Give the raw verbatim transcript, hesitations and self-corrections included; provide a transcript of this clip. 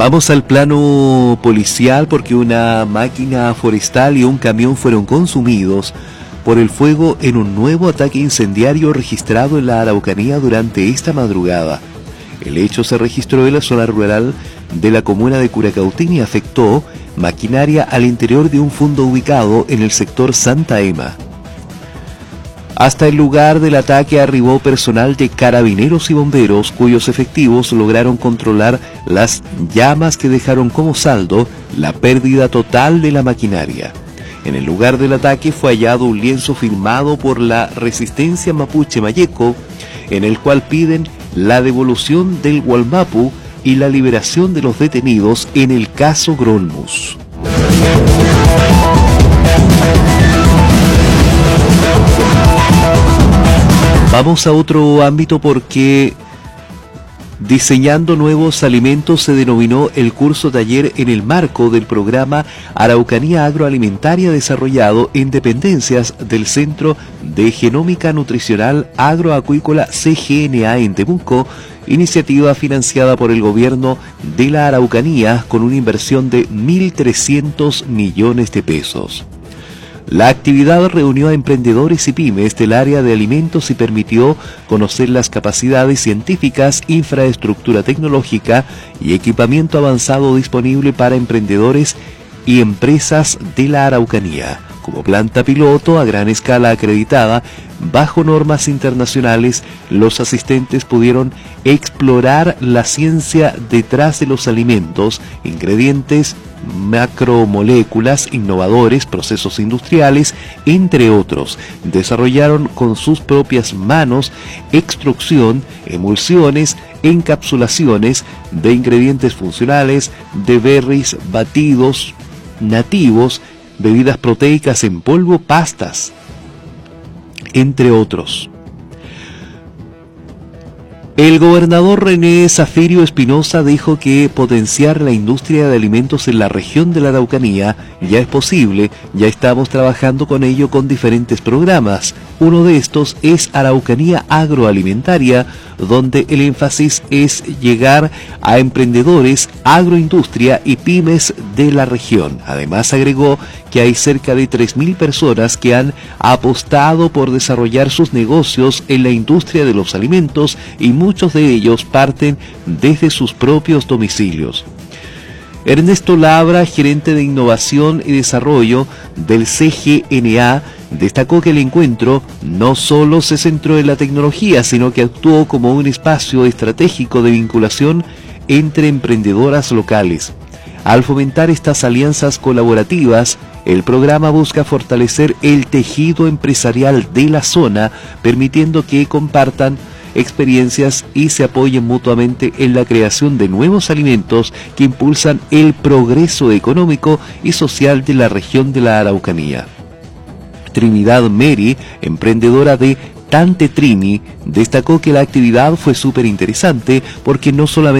Vamos al plano policial porque una máquina forestal y un camión fueron consumidos por el fuego en un nuevo ataque incendiario registrado en la Araucanía durante esta madrugada. El hecho se registró en la zona rural de la comuna de Curacautín y afectó maquinaria al interior de un fondo ubicado en el sector Santa Ema. Hasta el lugar del ataque arribó personal de carabineros y bomberos, cuyos efectivos lograron controlar las llamas que dejaron como saldo la pérdida total de la maquinaria. En el lugar del ataque fue hallado un lienzo firmado por la Resistencia Mapuche Mayeco, en el cual piden la devolución del Gualmapu y la liberación de los detenidos en el caso Grolmus. Vamos a otro ámbito porque Diseñando Nuevos Alimentos se denominó el curso taller en el marco del programa Araucanía Agroalimentaria desarrollado en dependencias del Centro de Genómica Nutricional Agroacuícola C G N A en Temuco, iniciativa financiada por el gobierno de la Araucanía con una inversión de mil trescientos millones de pesos. La actividad reunió a emprendedores y pymes del área de alimentos y permitió conocer las capacidades científicas, infraestructura tecnológica y equipamiento avanzado disponible para emprendedores y empresas de la Araucanía. Como planta piloto a gran escala acreditada, bajo normas internacionales, los asistentes pudieron explorar la ciencia detrás de los alimentos, ingredientes, macromoléculas, innovadores, procesos industriales, entre otros. Desarrollaron con sus propias manos extrusión, emulsiones, encapsulaciones de ingredientes funcionales, de berries, batidos nativos, bebidas proteicas en polvo, pastas, entre otros. El gobernador René Zafirio Espinosa dijo que potenciar la industria de alimentos en la región de la Araucanía ya es posible, ya estamos trabajando con ello con diferentes programas. Uno de estos es Araucanía Agroalimentaria, donde el énfasis es llegar a emprendedores, agroindustria y pymes de la región. Además agregó que hay cerca de tres mil personas que han apostado por desarrollar sus negocios en la industria de los alimentos y muchos de ellos parten desde sus propios domicilios. Ernesto Labra, gerente de Innovación y Desarrollo del C G N A, destacó que el encuentro no solo se centró en la tecnología, sino que actuó como un espacio estratégico de vinculación entre emprendedoras locales. Al fomentar estas alianzas colaborativas, el programa busca fortalecer el tejido empresarial de la zona, permitiendo que compartan experiencias y se apoyen mutuamente en la creación de nuevos alimentos que impulsan el progreso económico y social de la región de la Araucanía. Trinidad Meri, emprendedora de Tante Trini, destacó que la actividad fue súper interesante porque no solamente